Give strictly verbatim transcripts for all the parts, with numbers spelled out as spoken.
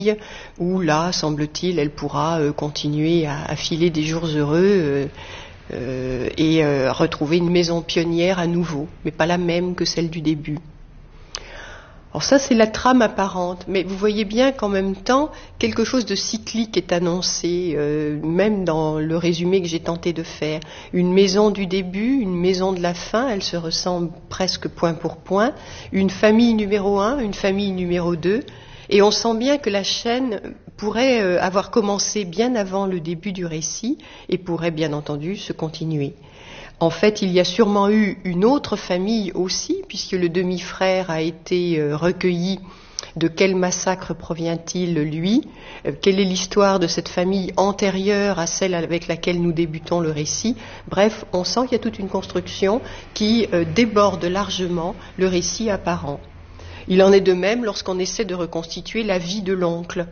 où là, semble-t-il, elle pourra euh, continuer à, à filer des jours heureux euh, euh, et euh, retrouver une maison pionnière à nouveau, mais pas la même que celle du début. Alors ça, c'est la trame apparente, mais vous voyez bien qu'en même temps, quelque chose de cyclique est annoncé, euh, même dans le résumé que j'ai tenté de faire. Une maison du début, une maison de la fin, elles se ressemblent presque point pour point. Une famille numéro un, une famille numéro deux, et on sent bien que la chaîne pourrait euh, avoir commencé bien avant le début du récit et pourrait bien entendu se continuer. En fait, il y a sûrement eu une autre famille aussi, puisque le demi-frère a été euh, recueilli. De quel massacre provient-il, lui ? euh, Quelle est l'histoire de cette famille antérieure à celle avec laquelle nous débutons le récit ? Bref, on sent qu'il y a toute une construction qui euh, déborde largement le récit apparent. Il en est de même lorsqu'on essaie de reconstituer la vie de l'oncle.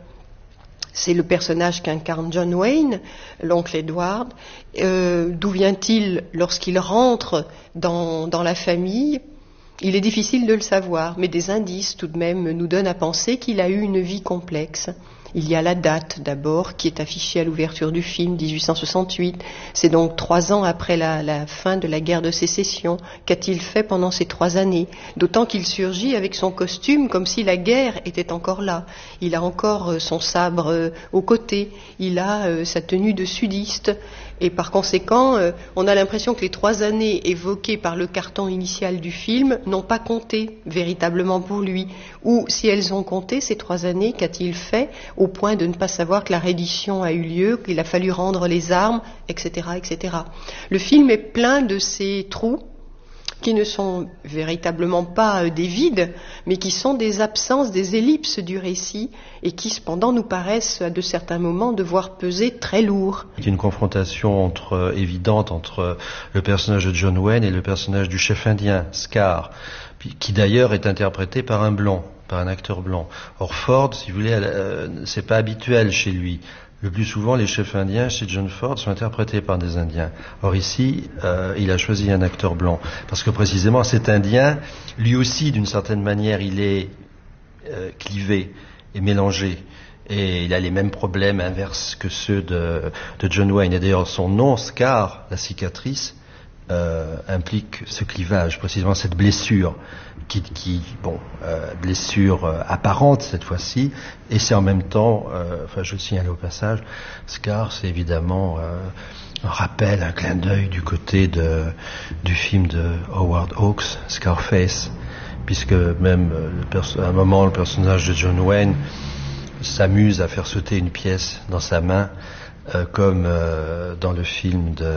C'est le personnage qu'incarne John Wayne, l'oncle Edward. Euh, d'où vient-il lorsqu'il rentre dans, dans la famille ? Il est difficile de le savoir, mais des indices tout de même nous donnent à penser qu'il a eu une vie complexe. Il y a la date d'abord qui est affichée à l'ouverture du film, dix-huit cent soixante-huit. C'est donc trois ans après la, la fin de la guerre de sécession. Qu'a-t-il fait pendant ces trois années ? D'autant qu'il surgit avec son costume comme si la guerre était encore là. Il a encore euh, son sabre euh, au côté, il a euh, sa tenue de sudiste. Et par conséquent, euh, on a l'impression que les trois années évoquées par le carton initial du film n'ont pas compté véritablement pour lui. Ou si elles ont compté, ces trois années, qu'a-t-il fait au point de ne pas savoir que la reddition a eu lieu, qu'il a fallu rendre les armes, et cetera, et cetera. Le film est plein de ces trous qui ne sont véritablement pas euh, des vides, mais qui sont des absences, des ellipses du récit, et qui cependant nous paraissent à de certains moments devoir peser très lourd. Il y a une confrontation entre, euh, évidente entre le personnage de John Wayne et le personnage du chef indien, Scar, qui d'ailleurs est interprété par un blanc, par un acteur blanc. Or Ford, si vous voulez, euh, c'est pas habituel chez lui. Le plus souvent, les chefs indiens chez John Ford sont interprétés par des Indiens. Or ici, euh, il a choisi un acteur blanc. Parce que précisément, cet Indien, lui aussi, d'une certaine manière, il est euh, clivé et mélangé. Et il a les mêmes problèmes inverses que ceux de, de John Wayne. Et d'ailleurs, son nom, Scar, la cicatrice, euh, implique ce clivage, précisément cette blessure. Qui, qui, bon, euh, blessure euh, apparente cette fois-ci, et c'est en même temps, euh, enfin je le signale au passage, Scar, c'est évidemment euh, un rappel, un clin d'œil du côté de, du film de Howard Hawks, Scarface, puisque même euh, le perso- à un moment le personnage de John Wayne s'amuse à faire sauter une pièce dans sa main, Euh, comme euh, dans le film de,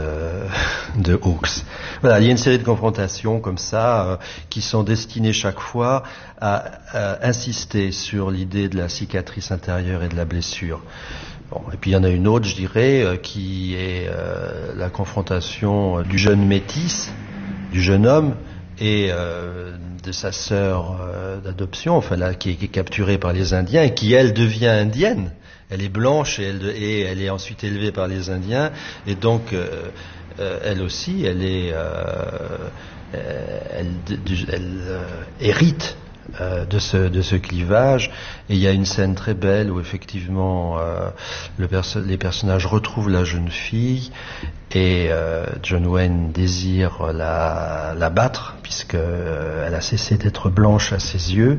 de Hawks. Voilà, il y a une série de confrontations comme ça euh, qui sont destinées chaque fois à, à insister sur l'idée de la cicatrice intérieure et de la blessure. Bon, et puis il y en a une autre, je dirais, euh, qui est euh, la confrontation du jeune métis, du jeune homme, et euh, de sa sœur euh, d'adoption, enfin là, qui est, qui est capturée par les Indiens et qui, elle, devient indienne. Elle est blanche et elle, et elle est ensuite élevée par les Indiens, et donc euh, euh, elle aussi, elle est, euh, elle, elle euh, hérite euh, de ce de ce clivage. Et il y a une scène très belle où effectivement euh, le perso- les personnages retrouvent la jeune fille, et euh, John Wayne désire la la battre puisque euh, elle a cessé d'être blanche à ses yeux.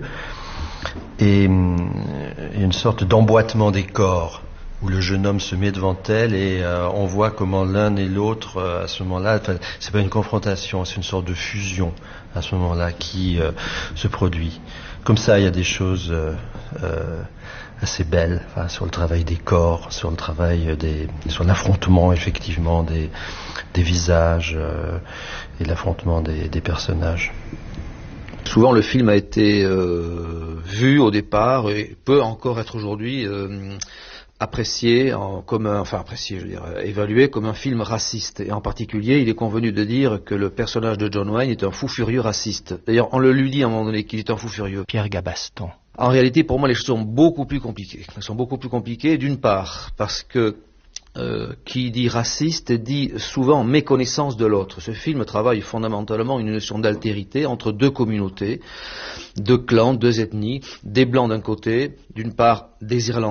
Et il y a une sorte d'emboîtement des corps où le jeune homme se met devant elle, et euh, on voit comment l'un et l'autre euh, à ce moment-là, enfin, c'est pas une confrontation, c'est une sorte de fusion à ce moment-là qui euh, se produit. Comme ça, il y a des choses euh, euh, assez belles, enfin, sur le travail des corps, sur le travail des, sur l'affrontement effectivement des, des visages euh, et l'affrontement des, des personnages. Souvent, le film a été euh, vu au départ et peut encore être aujourd'hui euh, apprécié en, comme un, enfin apprécié, je veux dire, évalué comme un film raciste. Et en particulier, il est convenu de dire que le personnage de John Wayne est un fou furieux raciste. D'ailleurs, on le lui dit à un moment donné qu'il est un fou furieux. Pierre Gabaston. En réalité, pour moi, les choses sont beaucoup plus compliquées. Elles sont beaucoup plus compliquées, d'une part, parce que Euh, qui dit raciste dit souvent méconnaissance de l'autre. Ce film travaille fondamentalement une notion d'altérité entre deux communautés, deux clans, deux ethnies, des blancs d'un côté, d'une part des Irlandais,